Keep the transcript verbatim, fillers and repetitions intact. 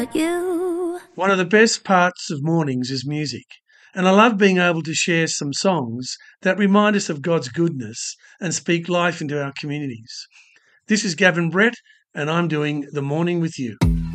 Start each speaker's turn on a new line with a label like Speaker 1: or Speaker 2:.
Speaker 1: without you.
Speaker 2: One of the best parts of mornings is music, and I love being able to share some songs that remind us of God's goodness and speak life into our communities. This is Gavin Brett, and I'm doing The Morning with You.